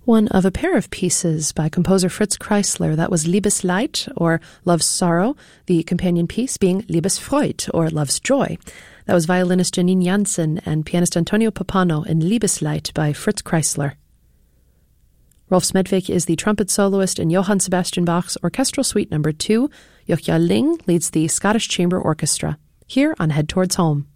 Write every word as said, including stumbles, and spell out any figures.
One of a pair of pieces by composer Fritz Kreisler. That was Liebesleid, or Love's Sorrow, the companion piece being Liebesfreude, or Love's Joy. That was violinist Janine Jansen and pianist Antonio Pappano in Liebesleid by Fritz Kreisler. Rolf Smedvik is the trumpet soloist in Johann Sebastian Bach's Orchestral Suite number two. Jochja Ling leads the Scottish Chamber Orchestra, here on Head Towards Home.